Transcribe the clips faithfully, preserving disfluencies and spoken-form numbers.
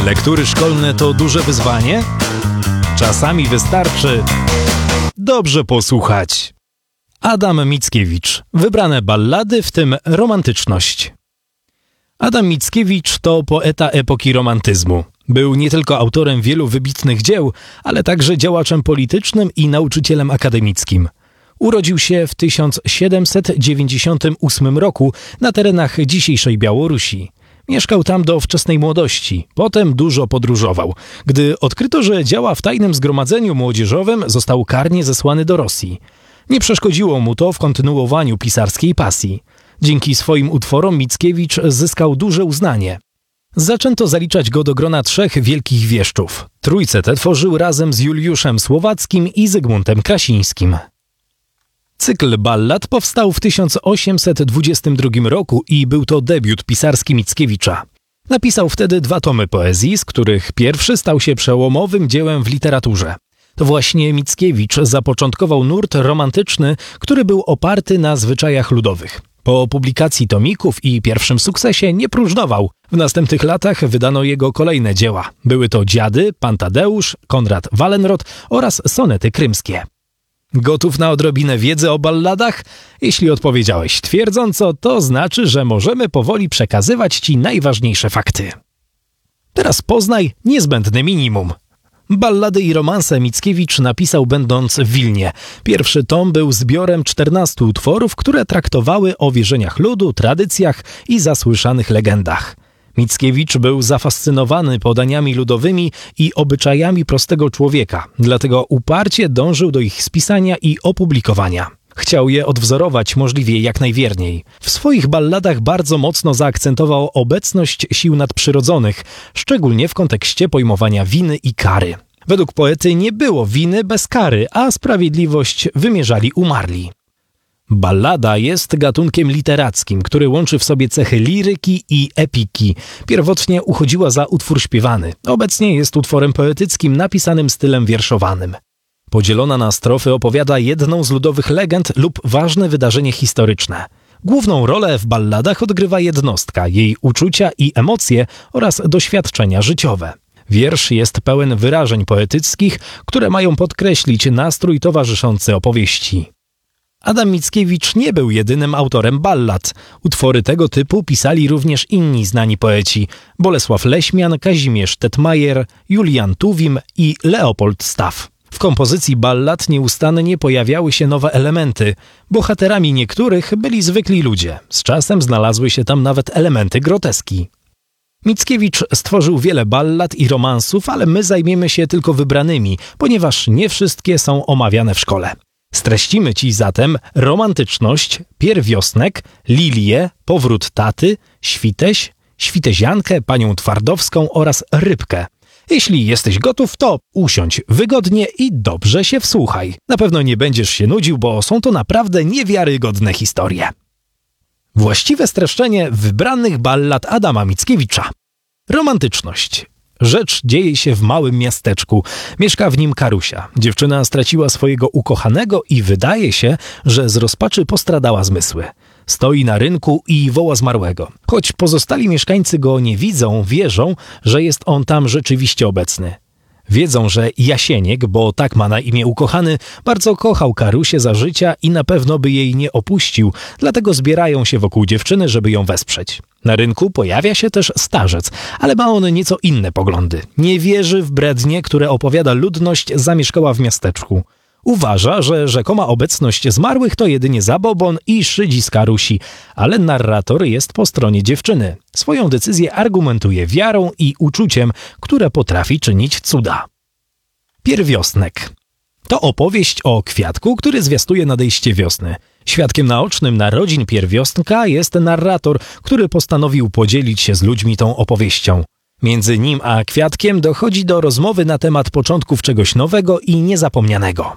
Lektury szkolne to duże wyzwanie? Czasami wystarczy dobrze posłuchać. Adam Mickiewicz. Wybrane ballady, w tym romantyczność. Adam Mickiewicz to poeta epoki romantyzmu. Był nie tylko autorem wielu wybitnych dzieł, ale także działaczem politycznym i nauczycielem akademickim. Urodził się w tysiąc siedemset dziewięćdziesiątym ósmym roku na terenach dzisiejszej Białorusi. Mieszkał tam do wczesnej młodości, potem dużo podróżował. Gdy odkryto, że działa w tajnym zgromadzeniu młodzieżowym, został karnie zesłany do Rosji. Nie przeszkodziło mu to w kontynuowaniu pisarskiej pasji. Dzięki swoim utworom Mickiewicz zyskał duże uznanie. Zaczęto zaliczać go do grona trzech wielkich wieszczów. Trójcę tę tworzył razem z Juliuszem Słowackim i Zygmuntem Krasińskim. Cykl ballad powstał w tysiąc osiemset dwudziestym drugim roku i był to debiut pisarski Mickiewicza. Napisał wtedy dwa tomy poezji, z których pierwszy stał się przełomowym dziełem w literaturze. To właśnie Mickiewicz zapoczątkował nurt romantyczny, który był oparty na zwyczajach ludowych. Po publikacji tomików i pierwszym sukcesie nie próżnował. W następnych latach wydano jego kolejne dzieła. Były to Dziady, Pan Tadeusz, Konrad Wallenrod oraz sonety krymskie. Gotów na odrobinę wiedzy o balladach? Jeśli odpowiedziałeś twierdząco, to znaczy, że możemy powoli przekazywać ci najważniejsze fakty. Teraz poznaj niezbędne minimum. Ballady i romanse Mickiewicz napisał będąc w Wilnie. Pierwszy tom był zbiorem czternastu utworów, które traktowały o wierzeniach ludu, tradycjach i zasłyszanych legendach. Mickiewicz był zafascynowany podaniami ludowymi i obyczajami prostego człowieka, dlatego uparcie dążył do ich spisania i opublikowania. Chciał je odwzorować możliwie jak najwierniej. W swoich balladach bardzo mocno zaakcentował obecność sił nadprzyrodzonych, szczególnie w kontekście pojmowania winy i kary. Według poety nie było winy bez kary, a sprawiedliwość wymierzali umarli. Ballada jest gatunkiem literackim, który łączy w sobie cechy liryki i epiki. Pierwotnie uchodziła za utwór śpiewany. Obecnie jest utworem poetyckim napisanym stylem wierszowanym. Podzielona na strofy opowiada jedną z ludowych legend lub ważne wydarzenie historyczne. Główną rolę w balladach odgrywa jednostka, jej uczucia i emocje oraz doświadczenia życiowe. Wiersz jest pełen wyrażeń poetyckich, które mają podkreślić nastrój towarzyszący opowieści. Adam Mickiewicz nie był jedynym autorem ballad. Utwory tego typu pisali również inni znani poeci: Bolesław Leśmian, Kazimierz Tetmajer, Julian Tuwim i Leopold Staff. W kompozycji ballad nieustannie pojawiały się nowe elementy. Bohaterami niektórych byli zwykli ludzie. Z czasem znalazły się tam nawet elementy groteski. Mickiewicz stworzył wiele ballad i romansów, ale my zajmiemy się tylko wybranymi, ponieważ nie wszystkie są omawiane w szkole. Streścimy ci zatem romantyczność, pierwiosnek, lilię, powrót taty, świteś, świteziankę, panią Twardowską oraz rybkę. Jeśli jesteś gotów, to usiądź wygodnie i dobrze się wsłuchaj. Na pewno nie będziesz się nudził, bo są to naprawdę niewiarygodne historie. Właściwe streszczenie wybranych ballad Adama Mickiewicza. Romantyczność. Rzecz dzieje się w małym miasteczku. Mieszka w nim Karusia. Dziewczyna straciła swojego ukochanego i wydaje się, że z rozpaczy postradała zmysły. Stoi na rynku i woła zmarłego. Choć pozostali mieszkańcy go nie widzą, wierzą, że jest on tam rzeczywiście obecny. Wiedzą, że Jasieniek, bo tak ma na imię ukochany, bardzo kochał Karusię za życia i na pewno by jej nie opuścił, dlatego zbierają się wokół dziewczyny, żeby ją wesprzeć. Na rynku pojawia się też starzec, ale ma on nieco inne poglądy. Nie wierzy w brednie, które opowiada ludność zamieszkała w miasteczku. Uważa, że rzekoma obecność zmarłych to jedynie zabobon i szydzi z Karusi, ale narrator jest po stronie dziewczyny. Swoją decyzję argumentuje wiarą i uczuciem, które potrafi czynić cuda. Pierwiosnek. To opowieść o kwiatku, który zwiastuje nadejście wiosny. Świadkiem naocznym narodzin pierwiosnka jest narrator, który postanowił podzielić się z ludźmi tą opowieścią. Między nim a kwiatkiem dochodzi do rozmowy na temat początków czegoś nowego i niezapomnianego.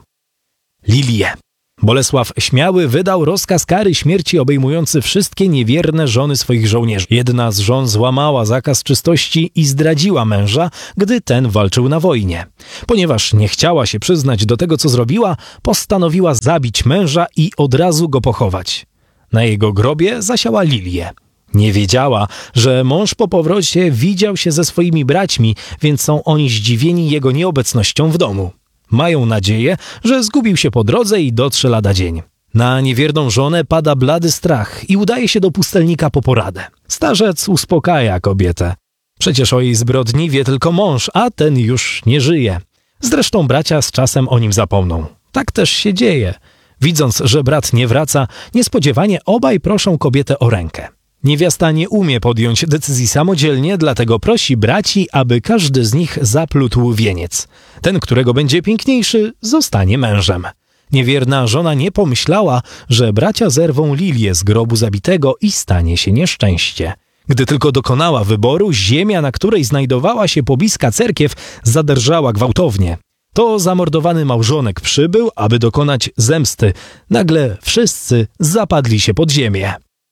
Lilię. Bolesław Śmiały wydał rozkaz kary śmierci obejmujący wszystkie niewierne żony swoich żołnierzy. Jedna z żon złamała zakaz czystości i zdradziła męża, gdy ten walczył na wojnie. Ponieważ nie chciała się przyznać do tego, co zrobiła, postanowiła zabić męża i od razu go pochować. Na jego grobie zasiała lilię. Nie wiedziała, że mąż po powrocie widział się ze swoimi braćmi, więc są oni zdziwieni jego nieobecnością w domu. Mają nadzieję, że zgubił się po drodze i dotrze lada dzień. Na niewierną żonę pada blady strach i udaje się do pustelnika po poradę. Starzec uspokaja kobietę. Przecież o jej zbrodni wie tylko mąż, a ten już nie żyje. Zresztą bracia z czasem o nim zapomną. Tak też się dzieje. Widząc, że brat nie wraca, niespodziewanie obaj proszą kobietę o rękę. Niewiasta nie umie podjąć decyzji samodzielnie, dlatego prosi braci, aby każdy z nich zaplótł wieniec. Ten, którego będzie piękniejszy, zostanie mężem. Niewierna żona nie pomyślała, że bracia zerwą lilię z grobu zabitego i stanie się nieszczęście. Gdy tylko dokonała wyboru, ziemia, na której znajdowała się pobliska cerkiew, zadrżała gwałtownie. To zamordowany małżonek przybył, aby dokonać zemsty. Nagle wszyscy zapadli się pod ziemię.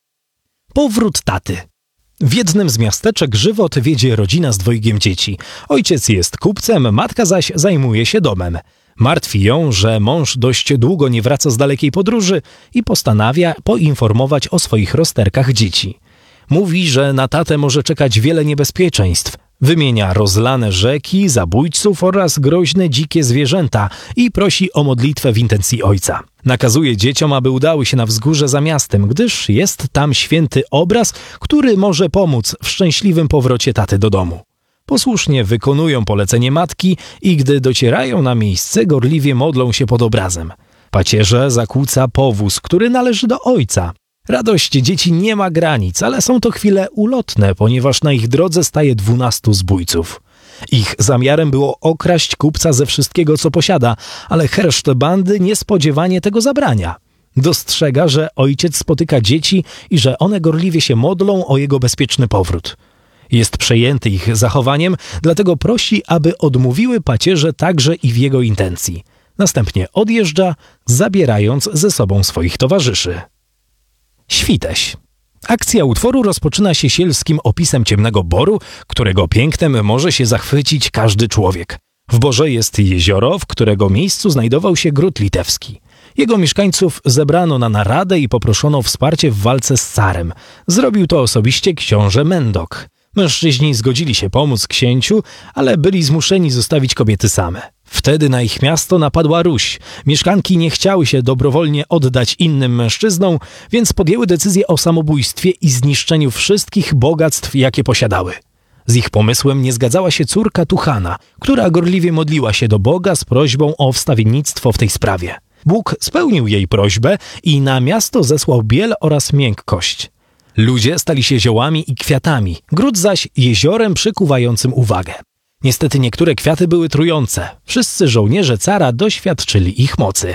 Powrót taty. W jednym z miasteczek żywot wiedzie rodzina z dwojgiem dzieci. Ojciec jest kupcem, matka zaś zajmuje się domem. Martwi ją, że mąż dość długo nie wraca z dalekiej podróży i postanawia poinformować o swoich rozterkach dzieci. Mówi, że na tatę może czekać wiele niebezpieczeństw. Wymienia rozlane rzeki, zabójców oraz groźne dzikie zwierzęta i prosi o modlitwę w intencji ojca. Nakazuje dzieciom, aby udały się na wzgórze za miastem, gdyż jest tam święty obraz, który może pomóc w szczęśliwym powrocie taty do domu. Posłusznie wykonują polecenie matki i gdy docierają na miejsce, gorliwie modlą się pod obrazem. Pacierze zakłóca powóz, który należy do ojca. Radość dzieci nie ma granic, ale są to chwile ulotne, ponieważ na ich drodze staje dwunastu zbójców. Ich zamiarem było okraść kupca ze wszystkiego, co posiada, ale herszt bandy niespodziewanie tego zabrania. Dostrzega, że ojciec spotyka dzieci i że one gorliwie się modlą o jego bezpieczny powrót. Jest przejęty ich zachowaniem, dlatego prosi, aby odmówiły pacierze także i w jego intencji. Następnie odjeżdża, zabierając ze sobą swoich towarzyszy. Świteś. Akcja utworu rozpoczyna się sielskim opisem ciemnego boru, którego pięknem może się zachwycić każdy człowiek. W borze jest jezioro, w którego miejscu znajdował się gród litewski. Jego mieszkańców zebrano na naradę i poproszono o wsparcie w walce z carem. Zrobił to osobiście książę Mendok. Mężczyźni zgodzili się pomóc księciu, ale byli zmuszeni zostawić kobiety same. Wtedy na ich miasto napadła Ruś. Mieszkanki nie chciały się dobrowolnie oddać innym mężczyznom, więc podjęły decyzję o samobójstwie i zniszczeniu wszystkich bogactw, jakie posiadały. Z ich pomysłem nie zgadzała się córka Tuchana, która gorliwie modliła się do Boga z prośbą o wstawiennictwo w tej sprawie. Bóg spełnił jej prośbę i na miasto zesłał biel oraz miękkość. Ludzie stali się ziołami i kwiatami, gród zaś jeziorem przykuwającym uwagę. Niestety niektóre kwiaty były trujące. Wszyscy żołnierze cara doświadczyli ich mocy.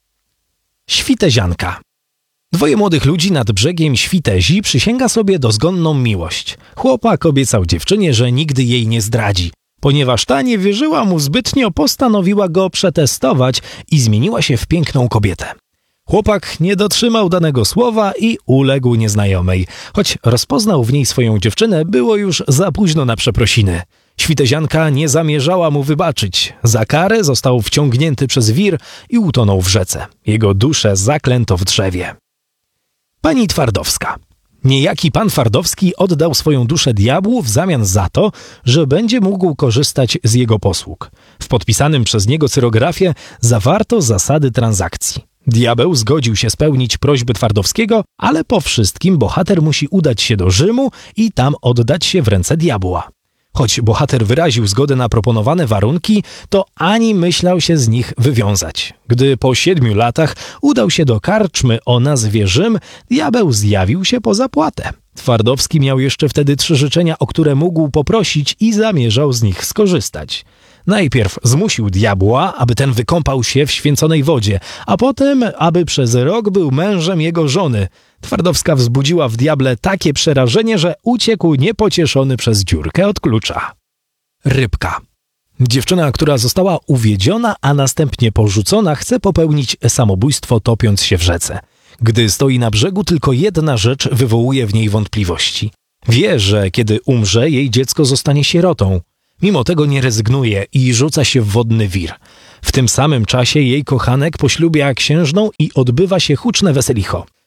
Świtezianka. Dwoje młodych ludzi nad brzegiem Świtezi przysięga sobie dozgonną miłość. Chłopak obiecał dziewczynie, że nigdy jej nie zdradzi. Ponieważ ta nie wierzyła mu zbytnio, postanowiła go przetestować i zmieniła się w piękną kobietę. Chłopak nie dotrzymał danego słowa i uległ nieznajomej. Choć rozpoznał w niej swoją dziewczynę, było już za późno na przeprosiny. Świtezianka nie zamierzała mu wybaczyć. Za karę został wciągnięty przez wir i utonął w rzece. Jego duszę zaklęto w drzewie. Pani Twardowska. Niejaki pan Twardowski oddał swoją duszę diabłu w zamian za to, że będzie mógł korzystać z jego posług. W podpisanym przez niego cyrografie zawarto zasady transakcji. Diabeł zgodził się spełnić prośby Twardowskiego, ale po wszystkim bohater musi udać się do Rzymu i tam oddać się w ręce diabła. Choć bohater wyraził zgodę na proponowane warunki, to ani myślał się z nich wywiązać. Gdy po siedmiu latach udał się do karczmy o nazwie Rzym, diabeł zjawił się po zapłatę. Twardowski miał jeszcze wtedy trzy życzenia, o które mógł poprosić i zamierzał z nich skorzystać. Najpierw zmusił diabła, aby ten wykąpał się w święconej wodzie, a potem, aby przez rok był mężem jego żony. Twardowska wzbudziła w diable takie przerażenie, że uciekł niepocieszony przez dziurkę od klucza. Rybka. Dziewczyna, która została uwiedziona, a następnie porzucona, chce popełnić samobójstwo, topiąc się w rzece. Gdy stoi na brzegu, tylko jedna rzecz wywołuje w niej wątpliwości. Wie, że kiedy umrze, jej dziecko zostanie sierotą. Mimo tego nie rezygnuje i rzuca się w wodny wir. W tym samym czasie jej kochanek poślubia księżną i odbywa się huczne weselicho.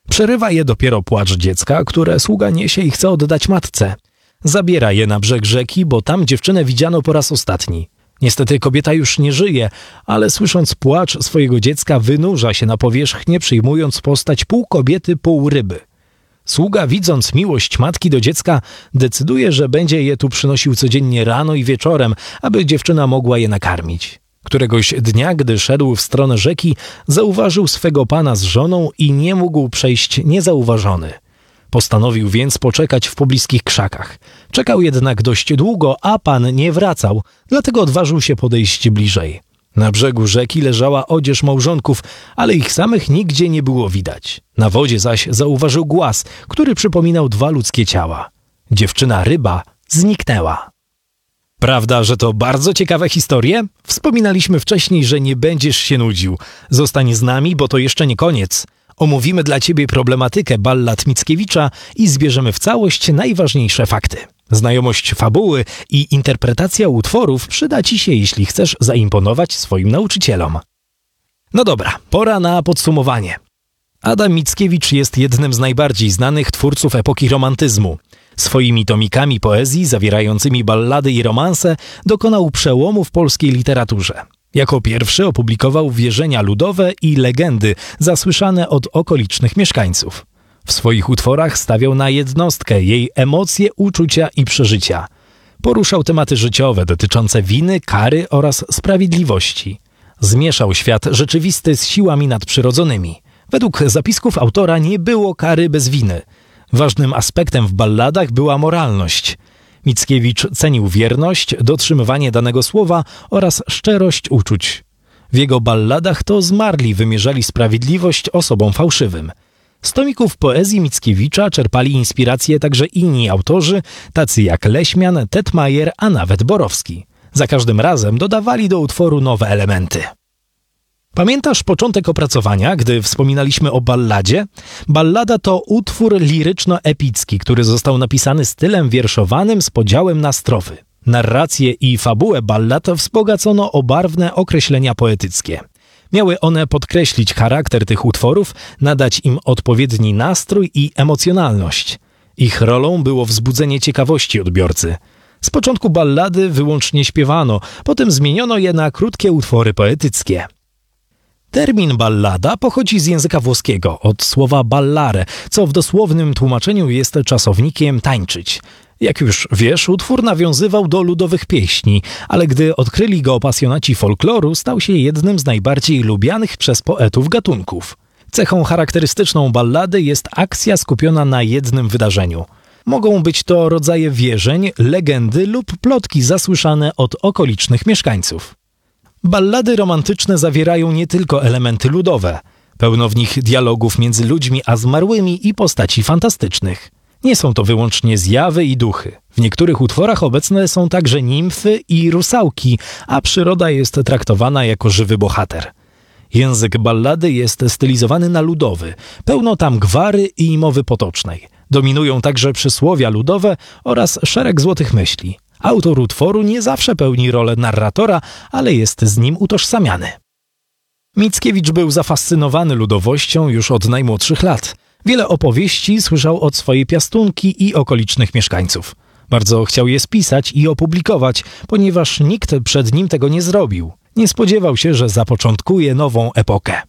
Przerywa je dopiero płacz dziecka, które sługa niesie i chce oddać matce. Zabiera je na brzeg rzeki, bo tam dziewczynę widziano po raz ostatni. Niestety kobieta już nie żyje, ale słysząc płacz swojego dziecka wynurza się na powierzchnię, przyjmując postać pół kobiety, pół ryby. Sługa, widząc miłość matki do dziecka, decyduje, że będzie je tu przynosił codziennie rano i wieczorem, aby dziewczyna mogła je nakarmić. Któregoś dnia, gdy szedł w stronę rzeki, zauważył swego pana z żoną i nie mógł przejść niezauważony. Postanowił więc poczekać w pobliskich krzakach. Czekał jednak dość długo, a pan nie wracał, dlatego odważył się podejść bliżej. Na brzegu rzeki leżała odzież małżonków, ale ich samych nigdzie nie było widać. Na wodzie zaś zauważył głaz, który przypominał dwa ludzkie ciała. Dziewczyna ryba zniknęła. Prawda, że to bardzo ciekawe historie? Wspominaliśmy wcześniej, że nie będziesz się nudził. Zostań z nami, bo to jeszcze nie koniec. Omówimy dla ciebie problematykę ballad Mickiewicza i zbierzemy w całość najważniejsze fakty. Znajomość fabuły i interpretacja utworów przyda ci się, jeśli chcesz zaimponować swoim nauczycielom. No dobra, pora na podsumowanie. Adam Mickiewicz jest jednym z najbardziej znanych twórców epoki romantyzmu. Swoimi tomikami poezji zawierającymi ballady i romanse dokonał przełomu w polskiej literaturze. Jako pierwszy opublikował wierzenia ludowe i legendy zasłyszane od okolicznych mieszkańców. W swoich utworach stawiał na jednostkę, jej emocje, uczucia i przeżycia. Poruszał tematy życiowe dotyczące winy, kary oraz sprawiedliwości. Zmieszał świat rzeczywisty z siłami nadprzyrodzonymi. Według zapisków autora nie było kary bez winy. Ważnym aspektem w balladach była moralność. Mickiewicz cenił wierność, dotrzymywanie danego słowa oraz szczerość uczuć. W jego balladach to zmarli wymierzali sprawiedliwość osobom fałszywym. Z tomików poezji Mickiewicza czerpali inspiracje także inni autorzy, tacy jak Leśmian, Tetmajer, a nawet Borowski. Za każdym razem dodawali do utworu nowe elementy. Pamiętasz początek opracowania, gdy wspominaliśmy o balladzie? Ballada to utwór liryczno-epicki, który został napisany stylem wierszowanym z podziałem na strofy. Narrację i fabułę ballad wzbogacono o barwne określenia poetyckie. Miały one podkreślić charakter tych utworów, nadać im odpowiedni nastrój i emocjonalność. Ich rolą było wzbudzenie ciekawości odbiorcy. Z początku ballady wyłącznie śpiewano, potem zmieniono je na krótkie utwory poetyckie. Termin ballada pochodzi z języka włoskiego, od słowa ballare, co w dosłownym tłumaczeniu jest czasownikiem tańczyć. Jak już wiesz, utwór nawiązywał do ludowych pieśni, ale gdy odkryli go pasjonaci folkloru, stał się jednym z najbardziej lubianych przez poetów gatunków. Cechą charakterystyczną ballady jest akcja skupiona na jednym wydarzeniu. Mogą być to rodzaje wierzeń, legendy lub plotki zasłyszane od okolicznych mieszkańców. Ballady romantyczne zawierają nie tylko elementy ludowe. Pełno w nich dialogów między ludźmi a zmarłymi i postaci fantastycznych. Nie są to wyłącznie zjawy i duchy. W niektórych utworach obecne są także nimfy i rusałki, a przyroda jest traktowana jako żywy bohater. Język ballady jest stylizowany na ludowy. Pełno tam gwary i mowy potocznej. Dominują także przysłowia ludowe oraz szereg złotych myśli. Autor utworu nie zawsze pełni rolę narratora, ale jest z nim utożsamiany. Mickiewicz był zafascynowany ludowością już od najmłodszych lat. Wiele opowieści słyszał od swojej piastunki i okolicznych mieszkańców. Bardzo chciał je spisać i opublikować, ponieważ nikt przed nim tego nie zrobił. Nie spodziewał się, że zapoczątkuje nową epokę.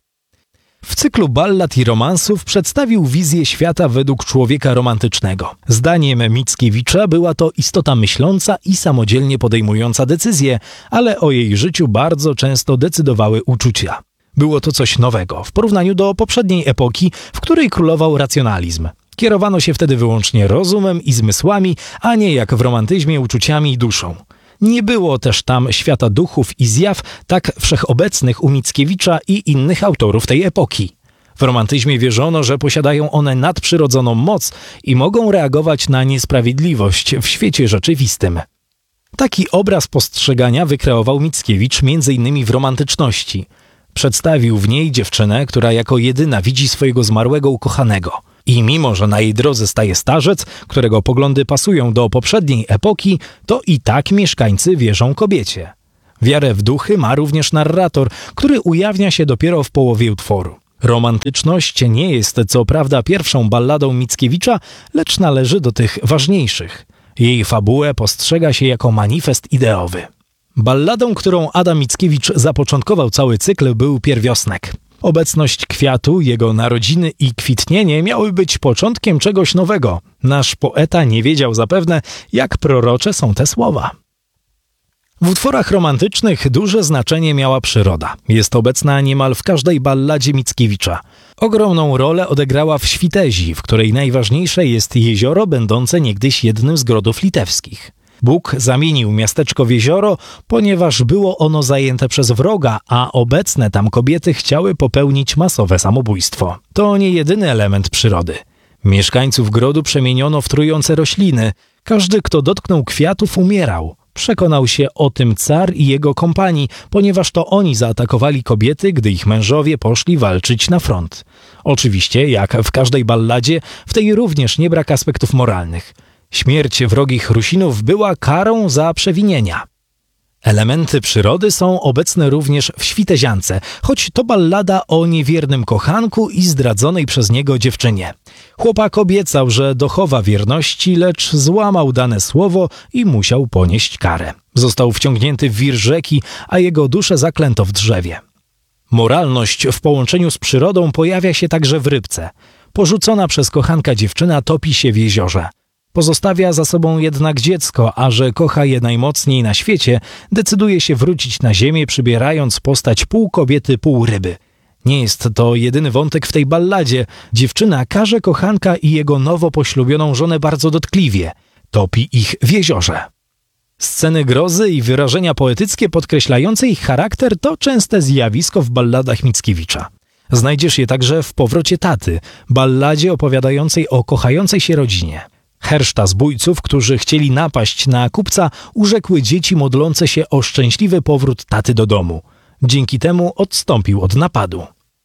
W cyklu ballad i romansów przedstawił wizję świata według człowieka romantycznego. Zdaniem Mickiewicza była to istota myśląca i samodzielnie podejmująca decyzje, ale o jej życiu bardzo często decydowały uczucia. Było to coś nowego w porównaniu do poprzedniej epoki, w której królował racjonalizm. Kierowano się wtedy wyłącznie rozumem i zmysłami, a nie jak w romantyzmie uczuciami i duszą. Nie było też tam świata duchów i zjaw tak wszechobecnych u Mickiewicza i innych autorów tej epoki. W romantyzmie wierzono, że posiadają one nadprzyrodzoną moc i mogą reagować na niesprawiedliwość w świecie rzeczywistym. Taki obraz postrzegania wykreował Mickiewicz między innymi w Romantyczności. Przedstawił w niej dziewczynę, która jako jedyna widzi swojego zmarłego ukochanego. I mimo, że na jej drodze staje starzec, którego poglądy pasują do poprzedniej epoki, to i tak mieszkańcy wierzą kobiecie. Wiarę w duchy ma również narrator, który ujawnia się dopiero w połowie utworu. Romantyczność nie jest co prawda pierwszą balladą Mickiewicza, lecz należy do tych ważniejszych. Jej fabułę postrzega się jako manifest ideowy. Balladą, którą Adam Mickiewicz zapoczątkował cały cykl, był Pierwiosnek. Obecność kwiatu, jego narodziny i kwitnienie miały być początkiem czegoś nowego. Nasz poeta nie wiedział zapewne, jak prorocze są te słowa. W utworach romantycznych duże znaczenie miała przyroda. Jest obecna niemal w każdej balladzie Mickiewicza. Ogromną rolę odegrała w Świtezi, w której najważniejsze jest jezioro będące niegdyś jednym z grodów litewskich. Bóg zamienił miasteczko w jezioro, ponieważ było ono zajęte przez wroga, a obecne tam kobiety chciały popełnić masowe samobójstwo. To nie jedyny element przyrody. Mieszkańców grodu przemieniono w trujące rośliny. Każdy, kto dotknął kwiatów, umierał. Przekonał się o tym car i jego kompanii, ponieważ to oni zaatakowali kobiety, gdy ich mężowie poszli walczyć na front. Oczywiście, jak w każdej balladzie, w tej również nie brak aspektów moralnych. Śmierć wrogich Rusinów była karą za przewinienia. Elementy przyrody są obecne również w Świteziance, choć to ballada o niewiernym kochanku i zdradzonej przez niego dziewczynie. Chłopak obiecał, że dochowa wierności, lecz złamał dane słowo i musiał ponieść karę. Został wciągnięty w wir rzeki, a jego duszę zaklęto w drzewie. Moralność w połączeniu z przyrodą pojawia się także w Rybce. Porzucona przez kochanka dziewczyna topi się w jeziorze. Pozostawia za sobą jednak dziecko, a że kocha je najmocniej na świecie, decyduje się wrócić na ziemię, przybierając postać pół kobiety, pół ryby. Nie jest to jedyny wątek w tej balladzie. Dziewczyna karze kochanka i jego nowo poślubioną żonę bardzo dotkliwie. Topi ich w jeziorze. Sceny grozy i wyrażenia poetyckie podkreślające ich charakter to częste zjawisko w balladach Mickiewicza. Znajdziesz je także w Powrocie taty, balladzie opowiadającej o kochającej się rodzinie. Herszta zbójców, którzy chcieli napaść na kupca, urzekły dzieci modlące się o szczęśliwy powrót taty do domu. Dzięki temu odstąpił od napadu.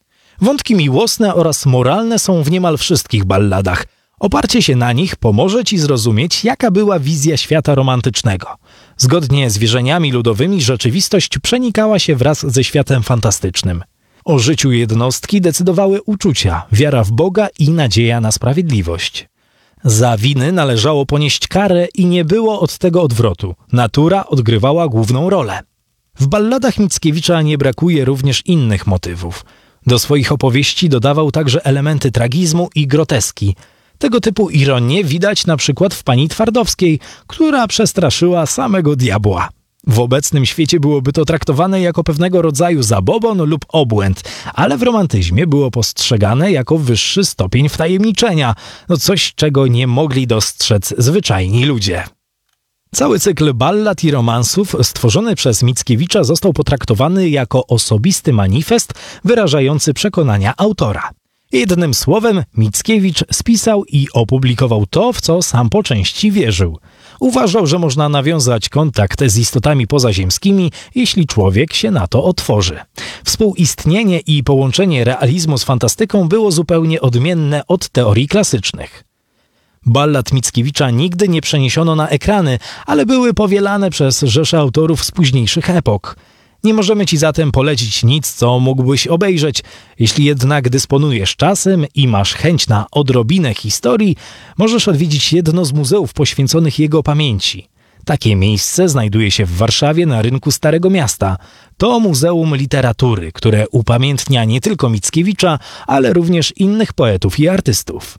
Wątki miłosne oraz moralne są w niemal wszystkich balladach. Oparcie się na nich pomoże ci zrozumieć, jaka była wizja świata romantycznego. Zgodnie z wierzeniami ludowymi rzeczywistość przenikała się wraz ze światem fantastycznym. O życiu jednostki decydowały uczucia, wiara w Boga i nadzieja na sprawiedliwość. Za winy należało ponieść karę i nie było od tego odwrotu. Natura odgrywała główną rolę. W balladach Mickiewicza nie brakuje również innych motywów. Do swoich opowieści dodawał także elementy tragizmu i groteski. Tego typu ironię widać na przykład w Pani Twardowskiej, która przestraszyła samego diabła. W obecnym świecie byłoby to traktowane jako pewnego rodzaju zabobon lub obłęd, ale w romantyzmie było postrzegane jako wyższy stopień wtajemniczenia, no coś, czego nie mogli dostrzec zwyczajni ludzie. Cały cykl ballad i romansów stworzony przez Mickiewicza został potraktowany jako osobisty manifest wyrażający przekonania autora. Jednym słowem, Mickiewicz spisał i opublikował to, w co sam po części wierzył. Uważał, że można nawiązać kontakt z istotami pozaziemskimi, jeśli człowiek się na to otworzy. Współistnienie i połączenie realizmu z fantastyką było zupełnie odmienne od teorii klasycznych. Ballad Mickiewicza nigdy nie przeniesiono na ekrany, ale były powielane przez rzesze autorów z późniejszych epok. Nie możemy ci zatem polecić nic, co mógłbyś obejrzeć. Jeśli jednak dysponujesz czasem i masz chęć na odrobinę historii, możesz odwiedzić jedno z muzeów poświęconych jego pamięci. Takie miejsce znajduje się w Warszawie na rynku Starego Miasta. To Muzeum Literatury, które upamiętnia nie tylko Mickiewicza, ale również innych poetów i artystów.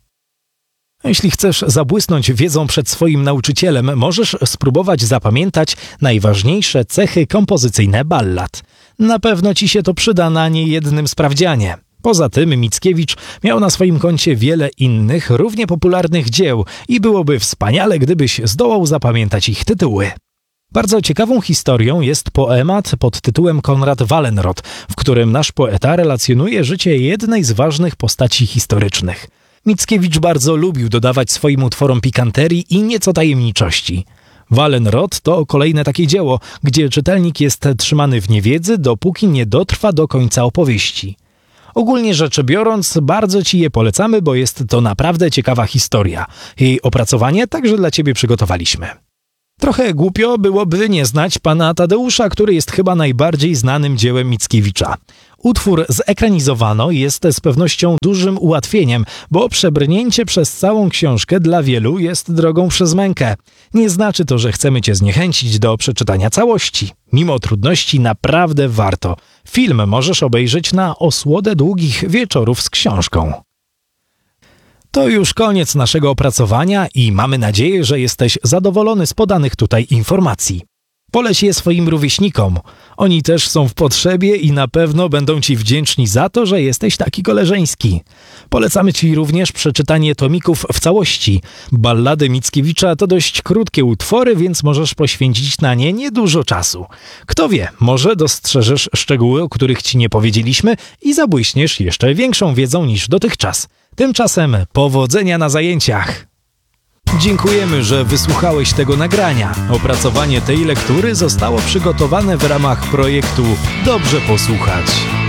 Jeśli chcesz zabłysnąć wiedzą przed swoim nauczycielem, możesz spróbować zapamiętać najważniejsze cechy kompozycyjne ballad. Na pewno ci się to przyda na niejednym sprawdzianie. Poza tym Mickiewicz miał na swoim koncie wiele innych, równie popularnych dzieł i byłoby wspaniale, gdybyś zdołał zapamiętać ich tytuły. Bardzo ciekawą historią jest poemat pod tytułem Konrad Wallenrod, w którym nasz poeta relacjonuje życie jednej z ważnych postaci historycznych. Mickiewicz bardzo lubił dodawać swoim utworom pikanterii i nieco tajemniczości. Wallenrod to kolejne takie dzieło, gdzie czytelnik jest trzymany w niewiedzy, dopóki nie dotrwa do końca opowieści. Ogólnie rzecz biorąc, bardzo ci je polecamy, bo jest to naprawdę ciekawa historia. Jej opracowanie także dla ciebie przygotowaliśmy. Trochę głupio byłoby nie znać pana Tadeusza, który jest chyba najbardziej znanym dziełem Mickiewicza. Utwór zekranizowano i jest z pewnością dużym ułatwieniem, bo przebrnięcie przez całą książkę dla wielu jest drogą przez mękę. Nie znaczy to, że chcemy cię zniechęcić do przeczytania całości. Mimo trudności naprawdę warto. Film możesz obejrzeć na osłodę długich wieczorów z książką. To już koniec naszego opracowania i mamy nadzieję, że jesteś zadowolony z podanych tutaj informacji. Poleć je swoim rówieśnikom. Oni też są w potrzebie i na pewno będą ci wdzięczni za to, że jesteś taki koleżeński. Polecamy ci również przeczytanie tomików w całości. Ballady Mickiewicza to dość krótkie utwory, więc możesz poświęcić na nie niedużo czasu. Kto wie, może dostrzeżesz szczegóły, o których ci nie powiedzieliśmy i zabłyśniesz jeszcze większą wiedzą niż dotychczas. Tymczasem powodzenia na zajęciach! Dziękujemy, że wysłuchałeś tego nagrania. Opracowanie tej lektury zostało przygotowane w ramach projektu Dobrze posłuchać.